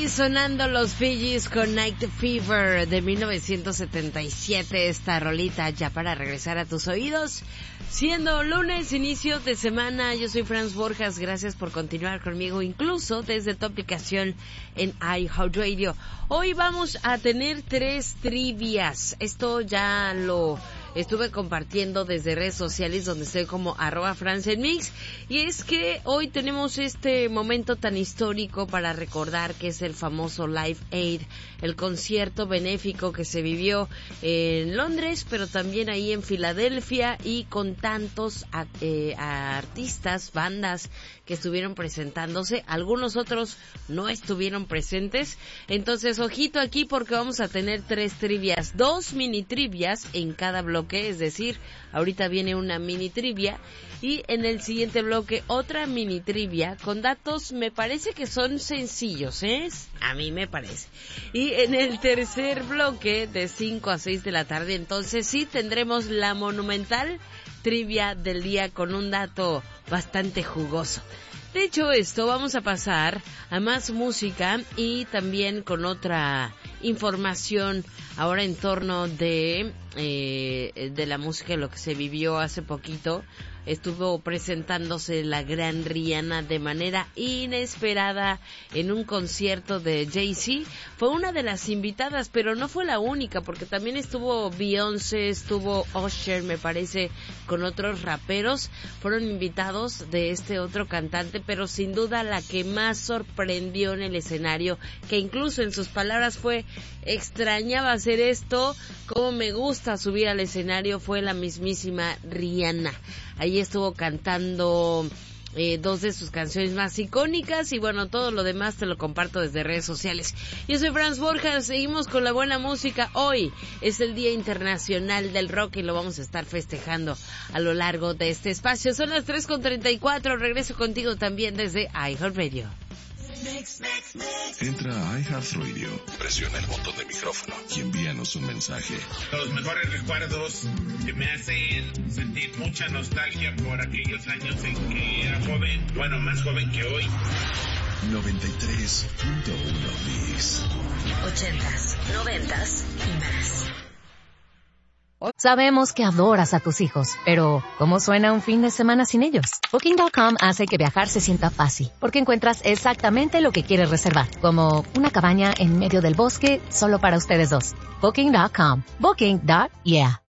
Ahí sonando los Fugees con Night Fever de 1977, esta rolita ya para regresar a tus oídos. Siendo lunes, inicio de semana, yo soy Franz Borjas, gracias por continuar conmigo, incluso desde tu aplicación en iHeartRadio. Hoy vamos a tener 3 trivias, esto ya lo estuve compartiendo desde redes sociales donde estoy como @FranzEnMix, y es que hoy tenemos este momento tan histórico para recordar que es el famoso Live Aid, el concierto benéfico que se vivió en Londres, pero también ahí en Filadelfia, y con tantos artistas, bandas que estuvieron presentándose, algunos otros no estuvieron presentes. Entonces, ojito aquí porque vamos a tener 3 trivias, 2 mini trivias en cada bloque, es decir, ahorita viene una mini trivia y en el siguiente bloque otra mini trivia con datos, me parece que son sencillos, a mí me parece. Y en el tercer bloque de 5 a 6 de la tarde, entonces sí tendremos la monumental trivia del día con un dato bastante jugoso. Dicho esto, vamos a pasar a más música y también con otra información ahora en torno de la música, lo que se vivió hace poquito. Estuvo presentándose la gran Rihanna de manera inesperada en un concierto de Jay-Z. Fue una de las invitadas, pero no fue la única, porque también estuvo Beyoncé, estuvo Usher, me parece, con otros raperos. Fueron invitados de este otro cantante, pero sin duda la que más sorprendió en el escenario, que incluso en sus palabras fue: extrañaba hacer esto, como me gusta subir al escenario, fue la mismísima Rihanna. Ahí estuvo cantando 2 de sus canciones más icónicas, y bueno, todo lo demás te lo comparto desde redes sociales. Yo soy Franz Borjas, seguimos con la buena música. Hoy es el Día Internacional del Rock y lo vamos a estar festejando a lo largo de este espacio. Son las 3:34, regreso contigo también desde iHeartRadio. Entra a iHeartRadio, presiona el botón de micrófono y envíanos un mensaje. Los mejores recuerdos que me hacen sentir mucha nostalgia por aquellos años en que era joven, bueno, más joven que hoy. 93.1 Mix. 80s, 90s y más. Sabemos que adoras a tus hijos, pero ¿cómo suena un fin de semana sin ellos? Booking.com hace que viajar se sienta fácil, porque encuentras exactamente lo que quieres reservar, como una cabaña en medio del bosque solo para ustedes dos. Booking.com. Booking.yeah.